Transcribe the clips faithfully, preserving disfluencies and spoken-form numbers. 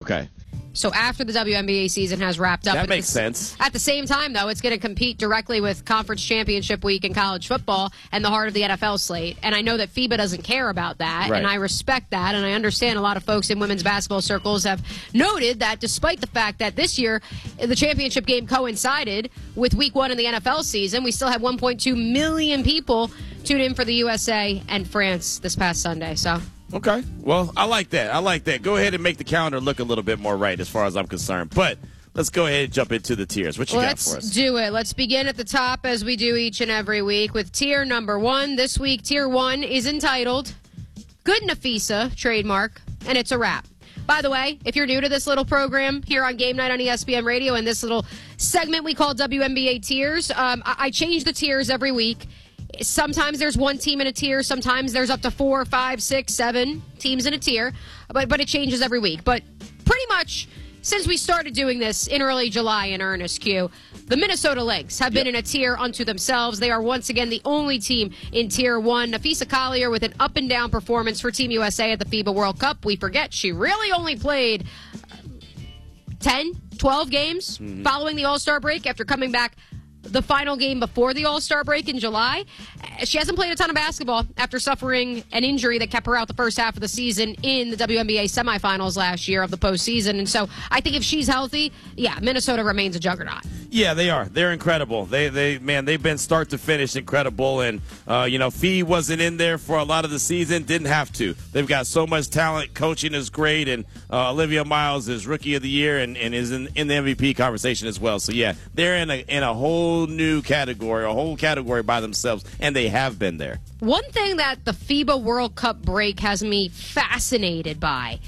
Okay. So after the W N B A season has wrapped up. That makes the, sense. At the same time, though, it's going to compete directly with Conference Championship Week in college football and the heart of the N F L slate. And I know that FIBA doesn't care about that, right. and I respect that, and I understand a lot of folks in women's basketball circles have noted that despite the fact that this year the championship game coincided with week one of the N F L season, we still had one point two million people tune in for the U S A and France this past Sunday. So... Okay. Well, I like that. I like that. Go ahead and make the calendar look a little bit more right as far as I'm concerned. But let's go ahead and jump into the tiers. What you Let's got for us? do it. Let's begin at the top as we do each and every week with tier number one. This week, tier one is entitled Good Nafisa, trademark, and it's a wrap. By the way, if you're new to this little program here on Game Night on E S P N Radio and this little segment we call W N B A Tiers, um, I, I change the tiers every week. Sometimes there's one team in a tier. Sometimes there's up to four, five, six, seven teams in a tier. But but it changes every week. But pretty much since we started doing this in early July in earnest, Q, the Minnesota Lynx have been yep. in a tier unto themselves. They are once again the only team in tier one. Nafisa Collier with an up and down performance for Team U S A at the FIBA World Cup. We forget she really only played ten, twelve games mm-hmm. following the All-Star break after coming back the final game before the All-Star break in July. She hasn't played a ton of basketball after suffering an injury that kept her out the first half of the season in the W N B A semifinals last year of the postseason. And so I think if she's healthy, yeah, Minnesota remains a juggernaut. Yeah, they are. They're incredible. They, they, man, they've been start to finish incredible. And, uh, you know, Fee wasn't in there for a lot of the season. Didn't have to. They've got so much talent. Coaching is great. And uh, Olivia Miles is Rookie of the Year and, and is in, in the M V P conversation as well. So, yeah, they're in a, in a whole new category, a whole category by themselves. And they have been there. One thing that the FIBA World Cup break has me fascinated by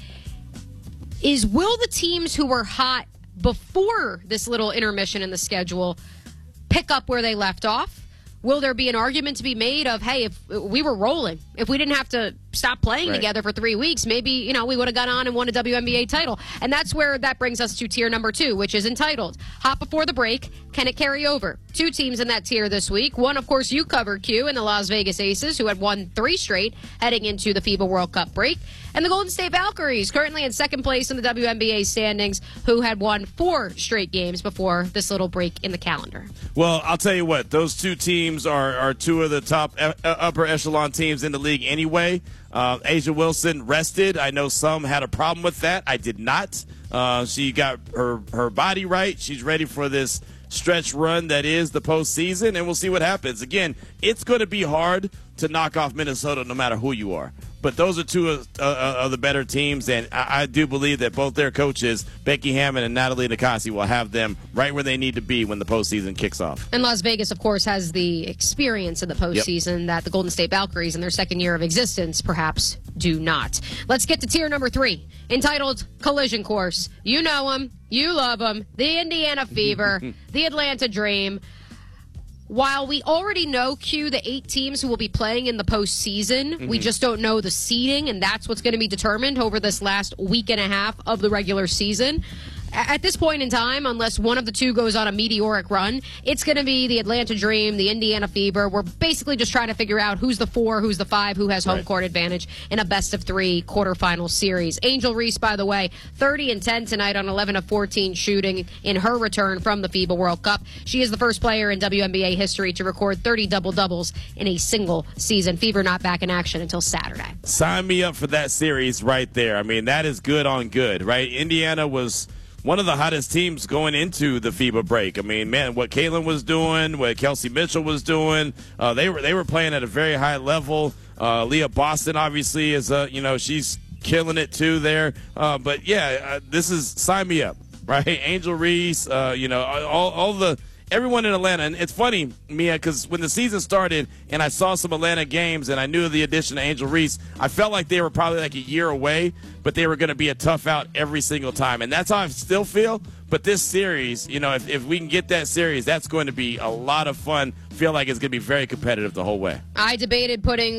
is will the teams who were hot before this little intermission in the schedule pick up where they left off? Will there be an argument to be made of, hey, if we were rolling, if we didn't have to stop playing right. together for three weeks, maybe, you know, we would have gone on and won a W N B A title. And that's where that brings us to tier number two, which is entitled Hot Before the Break, Can It Carry Over? Two teams in that tier this week. One, of course, you covered, Q, in the Las Vegas Aces, who had won three straight heading into the FIBA World Cup break. And the Golden State Valkyries, currently in second place in the W N B A standings, who had won four straight games before this little break in the calendar. Well, I'll tell you what, those two teams are, are two of the top uh, upper echelon teams in the league anyway. Uh, A'ja Wilson rested. I know some had a problem with that. I did not. Uh, she got her, her body right. She's ready for this stretch run that is the postseason, and we'll see what happens. Again, it's going to be hard to knock off Minnesota no matter who you are. But those are two of, uh, of the better teams, and I, I do believe that both their coaches, Becky Hammon and Natalie Nakasi, will have them right where they need to be when the postseason kicks off. And Las Vegas, of course, has the experience in the postseason yep. that the Golden State Valkyries in their second year of existence perhaps do not. Let's get to tier number three, entitled Collision Course. You know them. You love them. The Indiana Fever, the Atlanta Dream. While we already know, Q, the eight teams who will be playing in the postseason, mm-hmm. we just don't know the seeding, and that's what's going to be determined over this last week and a half of the regular season. At this point in time, unless one of the two goes on a meteoric run, it's going to be the Atlanta Dream, the Indiana Fever. We're basically just trying to figure out who's the four, who's the five, who has home right. court advantage in a best-of-three quarterfinal series. Angel Reese, by the way, thirty and ten tonight on eleven of fourteen shooting in her return from the FIBA World Cup. She is the first player in W N B A history to record thirty double-doubles in a single season. Fever not back in action until Saturday. Sign me up for that series right there. I mean, that is good on good, right? Indiana was one of the hottest teams going into the FIBA break. I mean, man, what Caitlin was doing, what Kelsey Mitchell was doing, uh, they were they were playing at a very high level. Uh, Leah Boston, obviously, is uh, you know she's killing it too there. Uh, but yeah, uh, this is sign me up, right? Angel Reese, uh, you know, all all the. Everyone in Atlanta, and it's funny, Mia, because when the season started and I saw some Atlanta games and I knew the addition of Angel Reese, I felt like they were probably like a year away, but they were going to be a tough out every single time. And that's how I still feel. But this series, you know, if, if we can get that series, that's going to be a lot of fun. Feel like it's going to be very competitive the whole way. I debated putting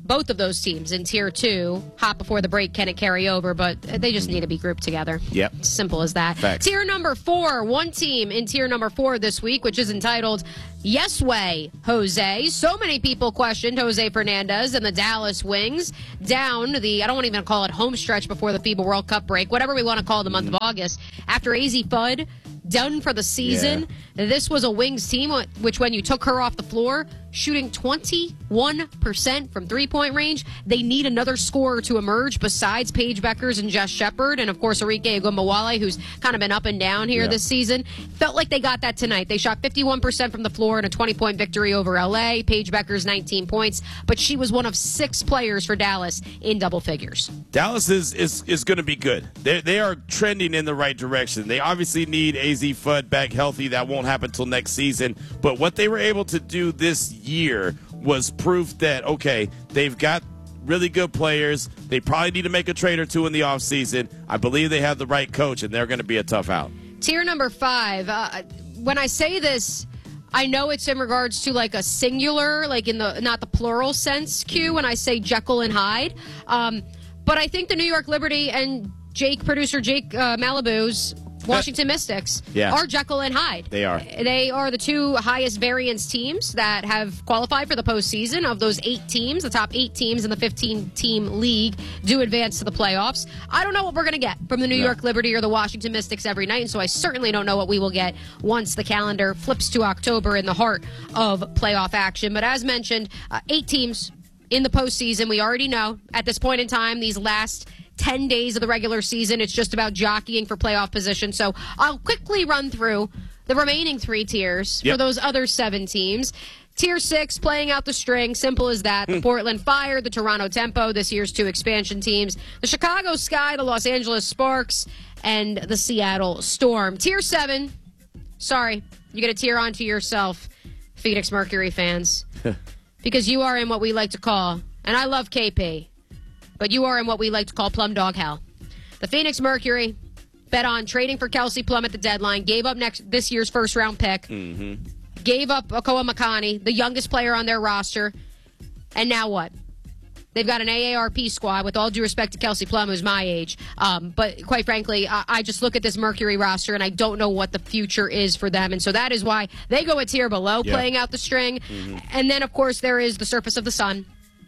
both of those teams in Tier two. Hot before the break, can it carry over? But they just need to be grouped together. Yep. Simple as that. Facts. Tier number four, one team in tier number four this week, which is entitled Yes Way Jose. So many people questioned Jose Fernandez and the Dallas Wings down the, I don't want to even call it home stretch before the FIBA World Cup break, whatever we want to call the month of August. After A Z Fudd done for the season, yeah. This was a Wings team which, when you took her off the floor, shooting twenty-one percent from three-point range. They need another scorer to emerge besides Paige Beckers and Jess Shepard, and of course Arike Ogunbowale, who's kind of been up and down here yeah. this season. Felt like they got that tonight. They shot fifty-one percent from the floor in a twenty-point victory over L A. Paige Beckers nineteen points, but she was one of six players for Dallas in double figures. Dallas is is, is going to be good. They they are trending in the right direction. They obviously need A Z Fudd back healthy. That won't happen until next season. But what they were able to do this year was proof that, okay, they've got really good players. They probably need to make a trade or two in the offseason. I believe they have the right coach, and they're going to be a tough out. Tier number five. Uh, when I say this, I know it's in regards to like a singular, like in the not the plural sense, Q, when I say Jekyll and Hyde. Um, but I think the New York Liberty and Jake, producer Jake uh, Malibu's Washington Mystics yeah. are Jekyll and Hyde. They are. They are the two highest variance teams that have qualified for the postseason. Of those eight teams, the top eight teams in the fifteen-team league do advance to the playoffs. I don't know what we're going to get from the New no. York Liberty or the Washington Mystics every night, and so I certainly don't know what we will get once the calendar flips to October in the heart of playoff action. But as mentioned, uh, eight teams in the postseason. We already know at this point in time, these last ten days of the regular season, it's just about jockeying for playoff position. So I'll quickly run through the remaining three tiers yep. for those other seven teams. Tier six, playing out the string, simple as that. The mm. Portland Fire, the Toronto Tempo, this year's two expansion teams, the Chicago Sky, the Los Angeles Sparks, and the Seattle Storm. Tier seven, sorry, you get a tier onto yourself, Phoenix Mercury fans, because you are in what we like to call, and I love K P, but you are in what we like to call plum dog hell. The Phoenix Mercury bet on trading for Kelsey Plum at the deadline, gave up next this year's first-round pick, mm-hmm. gave up Okoa Makani, the youngest player on their roster, and now what? They've got an A A R P squad, with all due respect to Kelsey Plum, who's my age. Um, but quite frankly, I, I just look at this Mercury roster, and I don't know what the future is for them. And so that is why they go a tier below, yeah. playing out the string. Mm-hmm. And then, of course, there is the surface of the sun,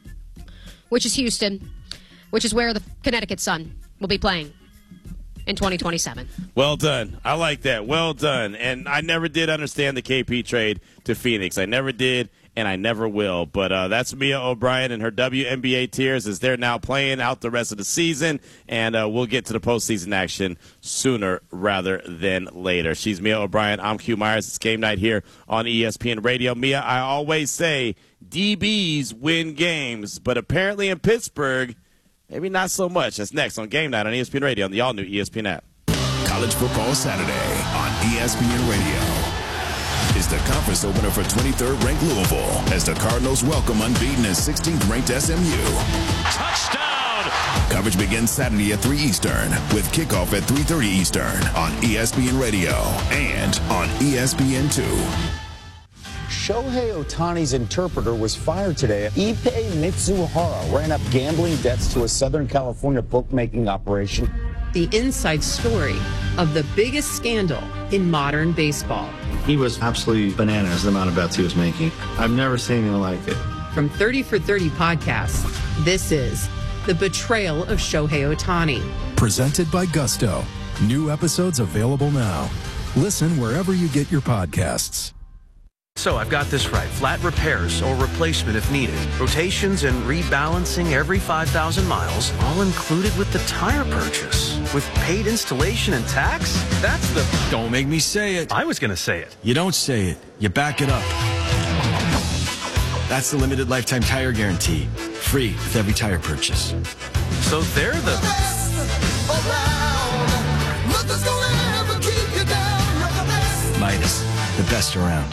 which is Houston, which is where the Connecticut Sun will be playing in twenty twenty-seven. Well done. I like that. Well done. And I never did understand the K P trade to Phoenix. I never did, and I never will. But uh, that's Mia O'Brien and her W N B A tiers as they're now playing out the rest of the season, and uh, we'll get to the postseason action sooner rather than later. She's Mia O'Brien. I'm Q Myers. It's game night here on E S P N Radio. Mia, I always say D Bs win games, but apparently in Pittsburgh, maybe not so much. That's next on Game Night on E S P N Radio on the all-new E S P N app. College Football Saturday on E S P N Radio is the conference opener for twenty-third ranked Louisville as the Cardinals welcome unbeaten and sixteenth ranked S M U. Touchdown! Coverage begins Saturday at three Eastern with kickoff at three thirty Eastern on E S P N Radio and on E S P N two. Shohei Ohtani's interpreter was fired today. Ippei Mitsuhara ran up gambling debts to a Southern California bookmaking operation. The inside story of the biggest scandal in modern baseball. He was absolutely bananas, the amount of bets he was making. I've never seen anything like it. From thirty for thirty podcasts, this is The Betrayal of Shohei Ohtani. Presented by Gusto. New episodes available now. Listen wherever you get your podcasts. So I've got this right. Flat repairs or replacement if needed. Rotations and rebalancing every five thousand miles, all included with the tire purchase. With paid installation and tax? That's the... Don't make me say it. I was going to say it. You don't say it. You back it up. That's the limited lifetime tire guarantee. Free with every tire purchase. So they're the... Midas, the best around.